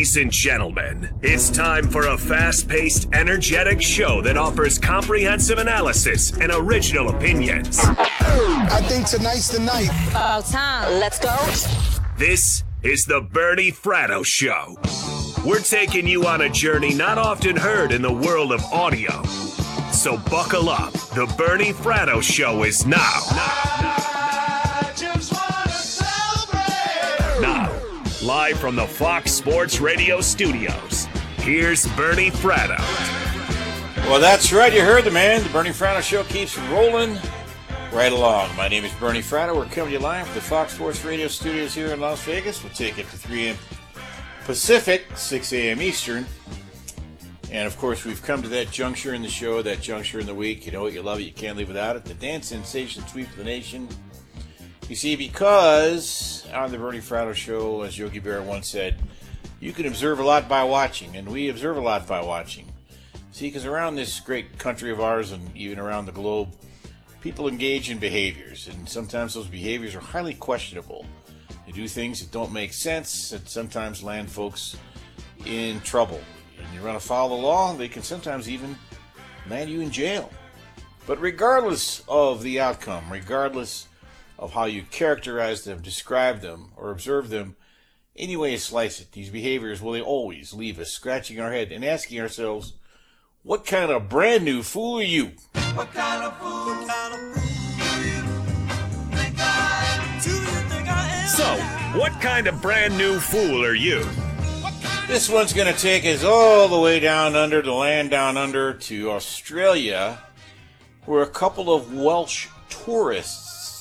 Ladies and gentlemen, it's time for a fast-paced, energetic show that offers comprehensive analysis and original opinions. I think tonight's the night. About time. Let's go. This is the Bernie Fratto Show. We're taking you on a journey not often heard in the world of audio. So buckle up. The Bernie Fratto Show is now. Now, live from the Fox Sports Radio studios, here's Bernie Fratto. Well, that's right. You heard the man. The Bernie Fratto Show keeps rolling right along. My name is Bernie Fratto. We're coming to you live from the Fox Sports Radio studios here in Las Vegas. We'll take it to 3 a.m. Pacific, 6 a.m. Eastern. And, of course, we've come to that juncture in the show, that juncture in the week. You know it, you love it, you can't live without it. The dance sensation sweep of the nation. You see, because on the Bernie Fratto Show, as Yogi Berra once said, you can observe a lot by watching, and we observe a lot by watching. See, because around this great country of ours and even around the globe, people engage in behaviors, and sometimes those behaviors are highly questionable. They do things that don't make sense, that sometimes land folks in trouble. And you run afoul of the law, they can sometimes even land you in jail. But regardless of the outcome, regardless of how you characterize them, describe them, or observe them, any way you slice it, these behaviors will always leave us scratching our head and asking ourselves, what kind of brand new fool are you? What kind of fool do you think I am? Do you think I am? So, what kind of brand new fool are you? This one's going to take us all the way down under, the land down under, to Australia, where a couple of Welsh tourists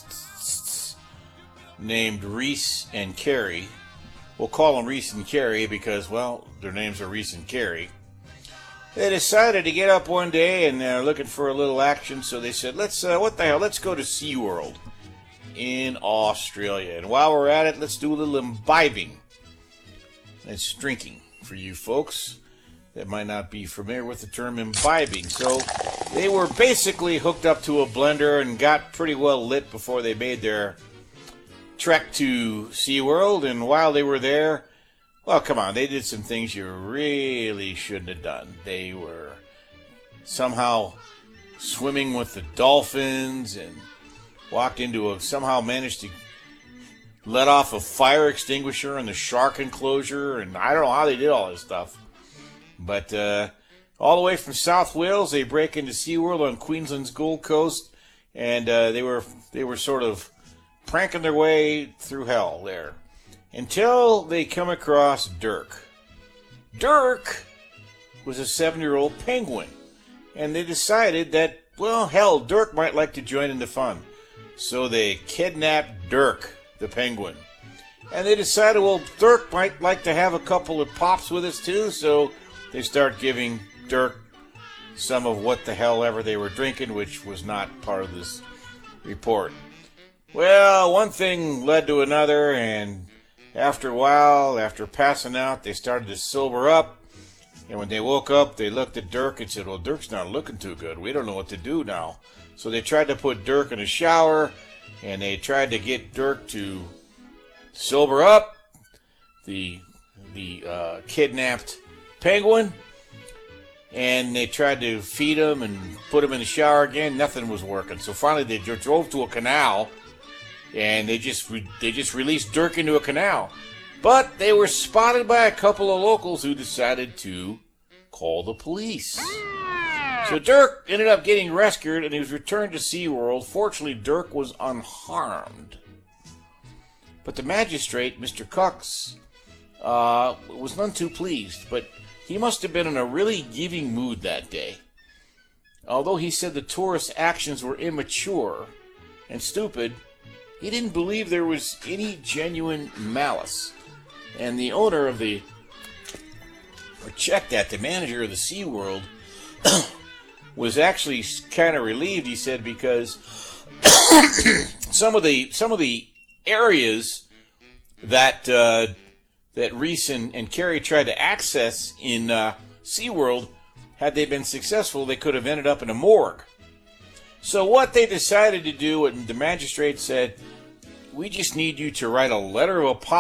named Reese and Carrie, we'll call them Reese and Carrie because, well, their names are Reese and Carrie. They decided to get up one day and they're looking for a little action, so they said, let's go to SeaWorld in Australia. And while we're at it, let's do a little imbibing. That's drinking for you folks that might not be familiar with the term imbibing. So they were basically hooked up to a blender and got pretty well lit before they made their trek to SeaWorld. And while they were there, well, come on, they did some things you really shouldn't have done. They were somehow swimming with the dolphins and somehow managed to let off a fire extinguisher in the shark enclosure, and I don't know how they did all this stuff. But all the way from South Wales, they break into SeaWorld on Queensland's Gold Coast, and they were sort of pranking their way through hell there until they come across Dirk. Dirk was a 7-year-old penguin, and they decided that, well, hell, Dirk might like to join in the fun. So they kidnapped Dirk, the penguin. And they decided, well, Dirk might like to have a couple of pops with us too, so they start giving Dirk some of what the hell ever they were drinking, which was not part of this report. Well, one thing led to another, and after a while, after passing out, they started to sober up. And when they woke up, they looked at Dirk and said, well, Dirk's not looking too good. We don't know what to do now. So they tried to put Dirk in a shower, and they tried to get Dirk to sober up, the kidnapped penguin, and they tried to feed him and put him in the shower again. Nothing was working. So finally they drove to a canal, and they just released Dirk into a canal. But they were spotted by a couple of locals who decided to call the police. So Dirk ended up getting rescued, and he was returned to SeaWorld. Fortunately, Dirk was unharmed. But the magistrate, Mr. Cox, was none too pleased, but he must have been in a really giving mood that day. Although he said the tourist's actions were immature and stupid, he didn't believe there was any genuine malice. And the owner of the manager of the SeaWorld, was actually kind of relieved, he said, because some of the areas that Reese and Carrie tried to access in SeaWorld, had they been successful, they could have ended up in a morgue. So what they decided to do, and the magistrate said, we just need you to write a letter of apology